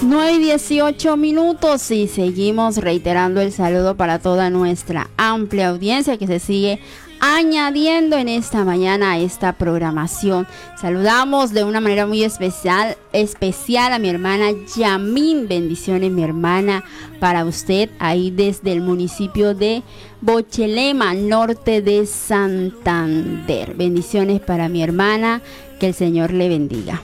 9:18 y seguimos reiterando el saludo para toda nuestra amplia audiencia que se sigue añadiendo en esta mañana a esta programación. Saludamos de una manera muy especial a mi hermana Yamín. Bendiciones, mi hermana, para usted ahí desde el municipio de Bochelema, norte de Santander. Bendiciones para mi hermana, que el Señor le bendiga.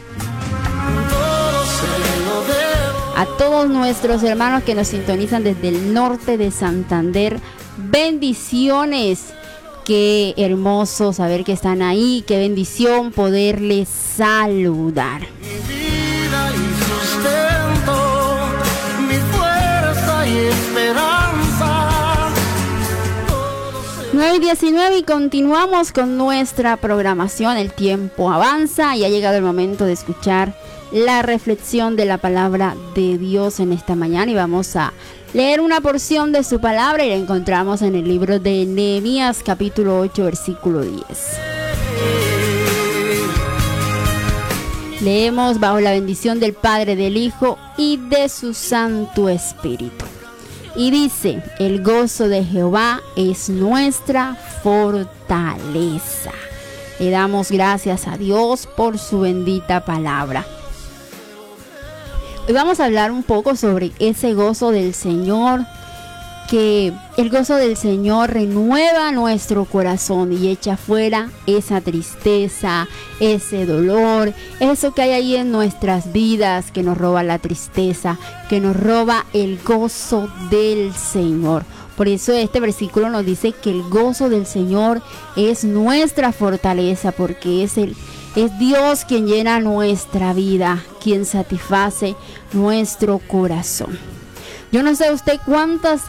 A todos nuestros hermanos que nos sintonizan desde el norte de Santander, bendiciones. Qué hermoso saber que están ahí, qué bendición poderles saludar. Mi vida y sustento, mi fuerza y esperanza. 9:19 y continuamos con nuestra programación. El tiempo avanza y ha llegado el momento de escuchar la reflexión de la palabra de Dios en esta mañana, y vamos a leer una porción de su palabra y la encontramos en el libro de Nehemías capítulo 8 versículo 10. Leemos bajo la bendición del Padre, del Hijo y de su Santo Espíritu. Y dice: el gozo de Jehová es nuestra fortaleza. Le damos gracias a Dios por su bendita palabra. Hoy vamos a hablar un poco sobre ese gozo del Señor, que el gozo del Señor renueva nuestro corazón y echa fuera esa tristeza, ese dolor, eso que hay ahí en nuestras vidas que nos roba la tristeza, que nos roba el gozo del Señor. Por eso este versículo nos dice que el gozo del Señor es nuestra fortaleza, porque es Dios quien llena nuestra vida, quien satisface nuestro corazón. Yo no sé usted cuántas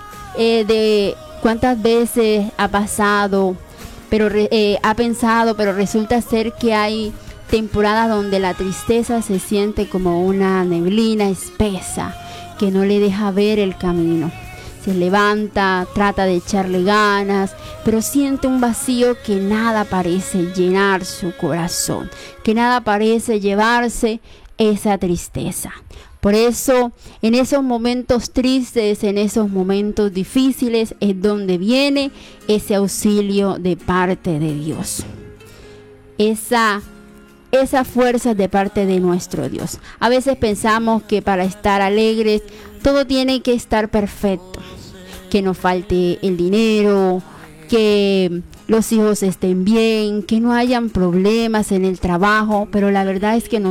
veces ha pasado, ha pensado, pero resulta ser que hay temporadas donde la tristeza se siente como una neblina espesa que no le deja ver el camino. Se levanta, trata de echarle ganas, pero siente un vacío que nada parece llenar su corazón, que nada parece llevarse esa tristeza. Por eso, en esos momentos tristes, en esos momentos difíciles, es donde viene ese auxilio de parte de Dios. Esa fuerza de parte de nuestro Dios. A veces pensamos que para estar alegres todo tiene que estar perfecto, que no falte el dinero, que los hijos estén bien, que no hayan problemas en el trabajo, pero la verdad es que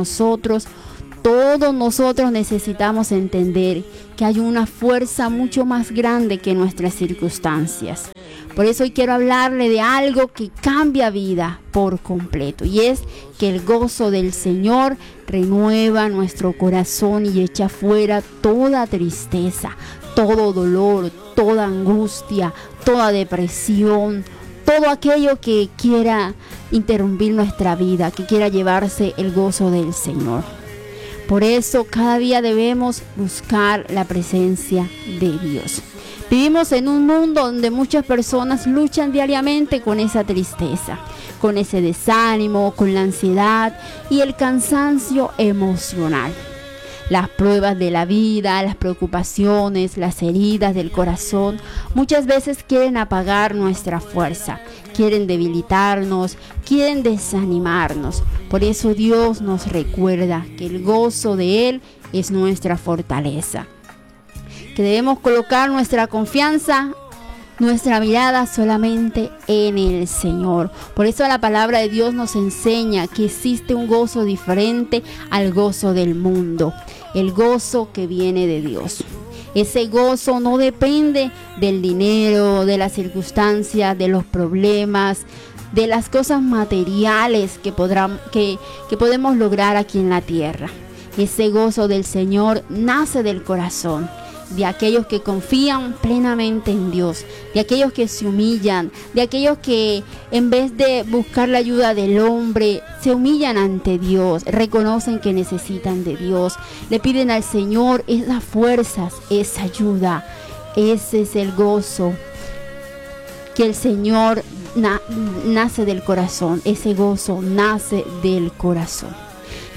todos nosotros necesitamos entender que hay una fuerza mucho más grande que nuestras circunstancias. Por eso hoy quiero hablarle de algo que cambia vida por completo, y es que el gozo del Señor renueva nuestro corazón y echa fuera toda tristeza, todo dolor, toda angustia, toda depresión, todo aquello que quiera interrumpir nuestra vida, que quiera llevarse el gozo del Señor. Por eso cada día debemos buscar la presencia de Dios. Vivimos en un mundo donde muchas personas luchan diariamente con esa tristeza, con ese desánimo, con la ansiedad y el cansancio emocional. Las pruebas de la vida, las preocupaciones, las heridas del corazón muchas veces quieren apagar nuestra fuerza, quieren debilitarnos, quieren desanimarnos. Por eso Dios nos recuerda que el gozo de Él es nuestra fortaleza, que debemos colocar nuestra confianza, nuestra mirada solamente en el Señor. Por eso la palabra de Dios nos enseña que existe un gozo diferente al gozo del mundo, el gozo que viene de Dios. Ese gozo no depende del dinero, de las circunstancias, de los problemas, de las cosas materiales que podemos lograr aquí en la tierra. Ese gozo del Señor nace del corazón, de aquellos que confían plenamente en Dios, de aquellos que se humillan, de aquellos que en vez de buscar la ayuda del hombre, se humillan ante Dios, reconocen que necesitan de Dios, le piden al Señor esas fuerzas, esa ayuda. Ese es el gozo que el Señor nace del corazón, ese gozo nace del corazón.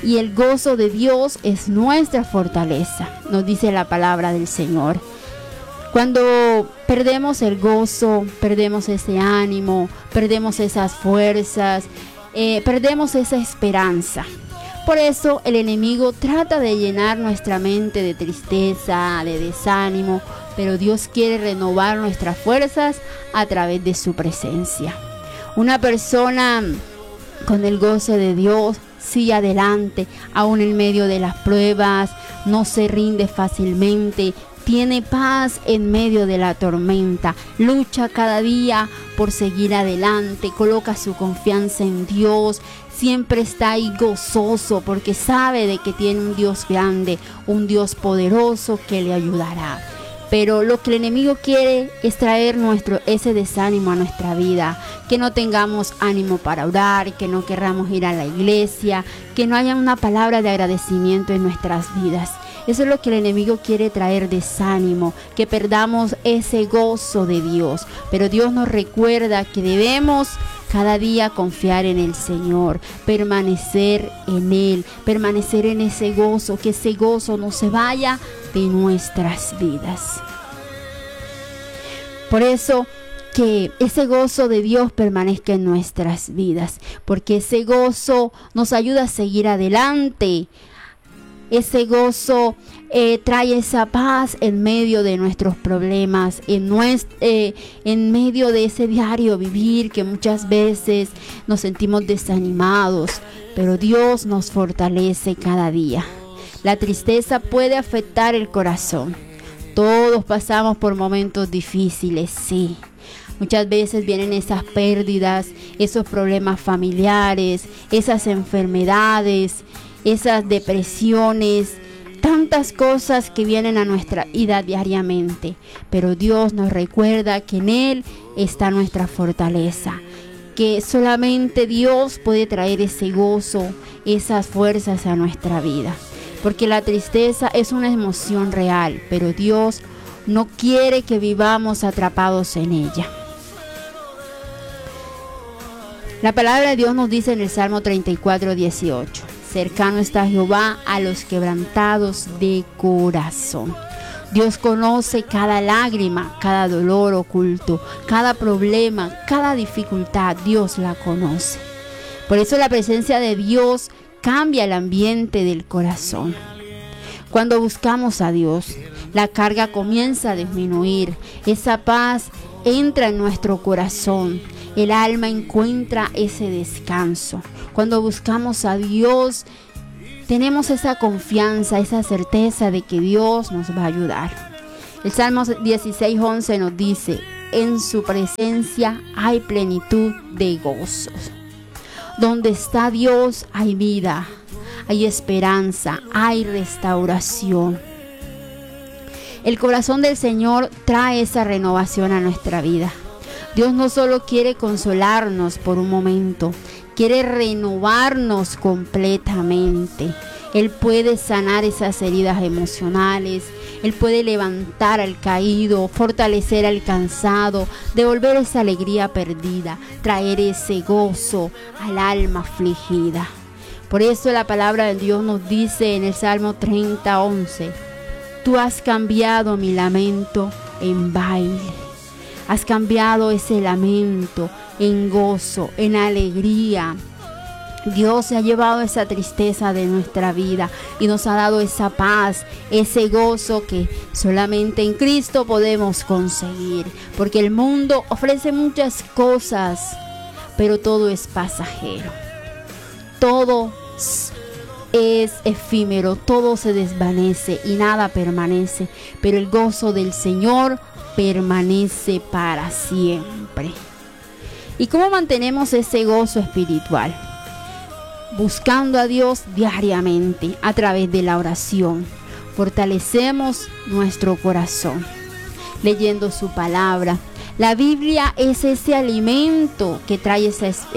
Y el gozo de Dios es nuestra fortaleza, nos dice la palabra del Señor. Cuando perdemos el gozo, perdemos ese ánimo, perdemos esas fuerzas, perdemos esa esperanza. Por eso el enemigo trata de llenar nuestra mente de tristeza, de desánimo, pero Dios quiere renovar nuestras fuerzas a través de su presencia. Una persona con el gozo de Dios sigue adelante, aún en medio de las pruebas, no se rinde fácilmente, tiene paz en medio de la tormenta, lucha cada día por seguir adelante, coloca su confianza en Dios, siempre está ahí gozoso porque sabe de que tiene un Dios grande, un Dios poderoso que le ayudará. Pero lo que el enemigo quiere es traer ese desánimo a nuestra vida, que no tengamos ánimo para orar, que no querramos ir a la iglesia, que no haya una palabra de agradecimiento en nuestras vidas. Eso es lo que el enemigo quiere traer, desánimo, que perdamos ese gozo de Dios. Pero Dios nos recuerda que debemos cada día confiar en el Señor, permanecer en Él, permanecer en ese gozo, que ese gozo no se vaya de nuestras vidas. Por eso que ese gozo de Dios permanezca en nuestras vidas, porque ese gozo nos ayuda a seguir adelante. Ese gozo trae esa paz en medio de nuestros problemas, en medio de ese diario vivir que muchas veces nos sentimos desanimados, pero Dios nos fortalece cada día. La tristeza puede afectar el corazón. Todos pasamos por momentos difíciles, sí. Muchas veces vienen esas pérdidas, esos problemas familiares, esas enfermedades, esas depresiones, tantas cosas que vienen a nuestra vida diariamente. Pero Dios nos recuerda que en Él está nuestra fortaleza, que solamente Dios puede traer ese gozo, esas fuerzas a nuestra vida. Porque la tristeza es una emoción real, pero Dios no quiere que vivamos atrapados en ella. La palabra de Dios nos dice en el Salmo 34:18. Cercano está Jehová a los quebrantados de corazón. Dios conoce cada lágrima, cada dolor oculto, cada problema, cada dificultad. Dios la conoce. Por eso la presencia de Dios cambia el ambiente del corazón. Cuando buscamos a Dios, la carga comienza a disminuir. Esa paz entra en nuestro corazón. El alma encuentra ese descanso. Cuando buscamos a Dios, tenemos esa confianza, esa certeza de que Dios nos va a ayudar. El Salmo 16:11 nos dice: en su presencia hay plenitud de gozos. Donde está Dios hay vida, hay esperanza, hay restauración. El corazón del Señor trae esa renovación a nuestra vida. Dios no solo quiere consolarnos por un momento, quiere renovarnos completamente. Él puede sanar esas heridas emocionales, Él puede levantar al caído, fortalecer al cansado, devolver esa alegría perdida, traer ese gozo al alma afligida. Por eso la palabra de Dios nos dice en el Salmo 30:11: tú has cambiado mi lamento en baile. Has cambiado ese lamento en gozo, en alegría. Dios se ha llevado esa tristeza de nuestra vida y nos ha dado esa paz, ese gozo que solamente en Cristo podemos conseguir. Porque el mundo ofrece muchas cosas, pero todo es pasajero. Todo es efímero, todo se desvanece y nada permanece. Pero el gozo del Señor permanece para siempre. ¿Y cómo mantenemos ese gozo espiritual? Buscando a Dios diariamente a través de la oración. Fortalecemos nuestro corazón leyendo su palabra. La Biblia es ese alimento que trae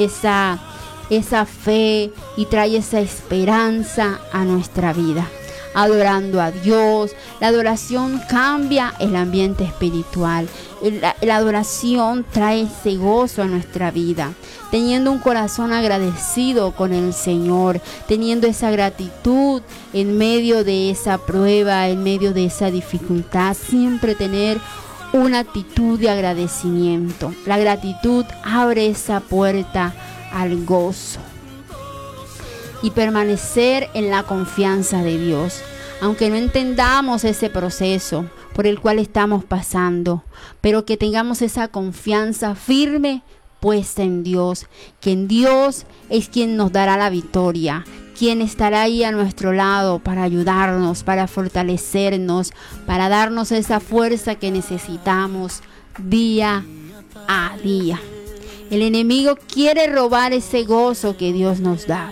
esa fe y trae esa esperanza a nuestra vida. adorando a Dios. La adoración cambia el ambiente espiritual. La adoración trae ese gozo a nuestra vida. Teniendo un corazón agradecido con el Señor, teniendo esa gratitud en medio de esa prueba, en medio de esa dificultad, siempre tener una actitud de agradecimiento. La gratitud abre esa puerta al gozo. Y permanecer en la confianza de Dios. Aunque no entendamos ese proceso por el cual estamos pasando, pero que tengamos esa confianza firme puesta en Dios, que en Dios es quien nos dará la victoria, quien estará ahí a nuestro lado para ayudarnos, para fortalecernos, para darnos esa fuerza que necesitamos día a día. El enemigo quiere robar ese gozo que Dios nos da.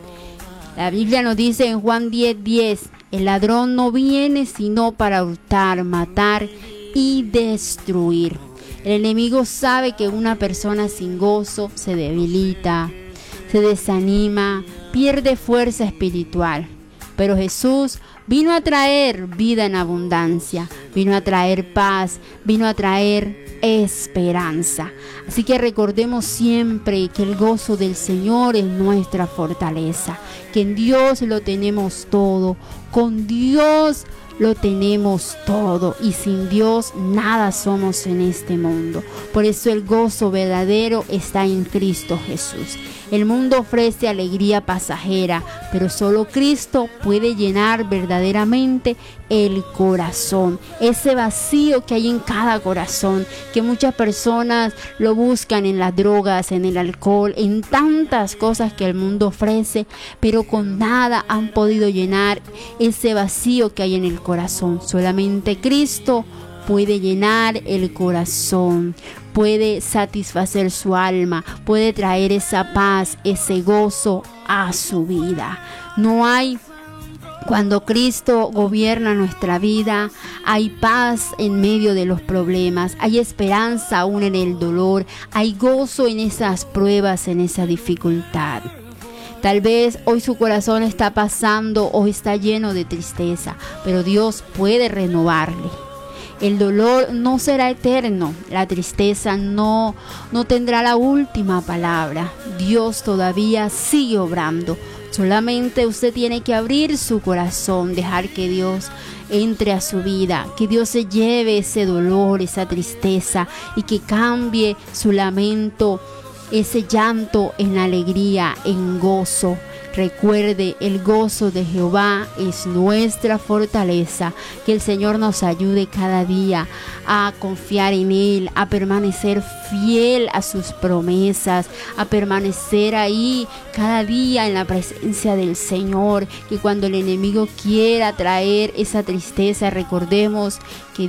La Biblia nos dice en Juan 10:10, el ladrón no viene sino para hurtar, matar y destruir. El enemigo sabe que una persona sin gozo se debilita, se desanima, pierde fuerza espiritual. Pero Jesús vino a traer vida en abundancia, vino a traer paz, vino a traer esperanza. Así que recordemos siempre que el gozo del Señor es nuestra fortaleza, que en Dios lo tenemos todo, con Dios lo tenemos todo y sin Dios nada somos en este mundo. Por eso el gozo verdadero está en Cristo Jesús. El mundo ofrece alegría pasajera, pero solo Cristo puede llenar verdaderamente el corazón. Ese vacío que hay en cada corazón, que muchas personas lo buscan en las drogas, en el alcohol, en tantas cosas que el mundo ofrece, pero con nada han podido llenar ese vacío que hay en el corazón. Solamente Cristo puede llenar el corazón, puede satisfacer su alma, puede traer esa paz, ese gozo a su vida. No hay, cuando Cristo gobierna nuestra vida, hay paz en medio de los problemas, hay esperanza aún en el dolor, hay gozo en esas pruebas, en esa dificultad. Tal vez hoy su corazón está pasando o está lleno de tristeza, pero Dios puede renovarle. El dolor no será eterno, la tristeza no tendrá la última palabra. Dios todavía sigue obrando. Solamente usted tiene que abrir su corazón, dejar que Dios entre a su vida, que Dios se lleve ese dolor, esa tristeza y que cambie su lamento, ese llanto en alegría, en gozo. Recuerde, el gozo de Jehová es nuestra fortaleza. Que el Señor nos ayude cada día a confiar en Él, a permanecer fiel a sus promesas, a permanecer ahí cada día en la presencia del Señor. Que cuando el enemigo quiera traer esa tristeza, recordemos que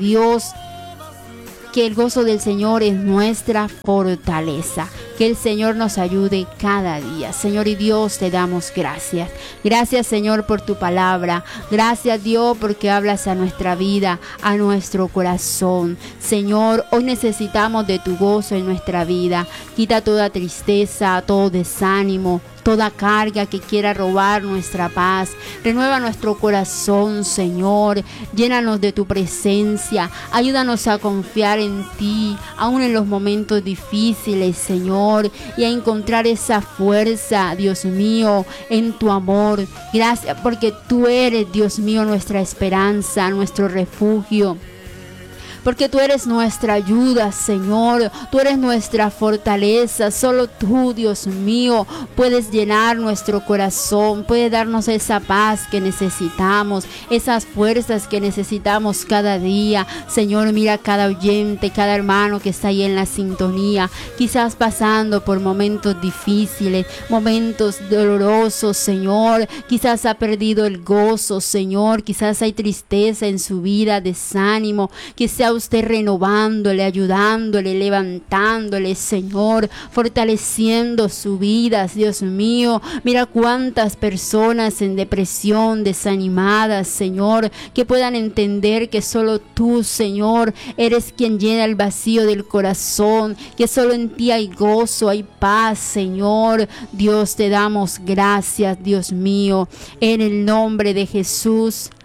el gozo del Señor es nuestra fortaleza. Que el Señor nos ayude cada día. Señor y Dios, te damos gracias. Gracias, Señor, por tu palabra. Gracias, Dios, porque hablas a nuestra vida, a nuestro corazón. Señor, hoy necesitamos de tu gozo en nuestra vida. Quita toda tristeza, todo desánimo, toda carga que quiera robar nuestra paz. Renueva nuestro corazón, Señor. Llénanos de tu presencia. Ayúdanos a confiar en ti, aún en los momentos difíciles, Señor, y a encontrar esa fuerza, Dios mío, en tu amor. Gracias porque tú eres, Dios mío, nuestra esperanza, nuestro refugio. Porque tú eres nuestra ayuda, Señor. Tú eres nuestra fortaleza. Solo tú, Dios mío, puedes llenar nuestro corazón. Puedes darnos esa paz que necesitamos, esas fuerzas que necesitamos cada día. Señor, mira cada oyente, cada hermano que está ahí en la sintonía, quizás pasando por momentos difíciles, momentos dolorosos, Señor. Quizás ha perdido el gozo, Señor. Quizás hay tristeza en su vida, desánimo. Que sea usted renovándole, ayudándole, levantándole, Señor, fortaleciendo su vida, Dios mío. Mira cuántas personas en depresión, desanimadas, Señor, que puedan entender que solo tú, Señor, eres quien llena el vacío del corazón, que solo en ti hay gozo, hay paz, Señor. Dios, te damos gracias, Dios mío, en el nombre de Jesús.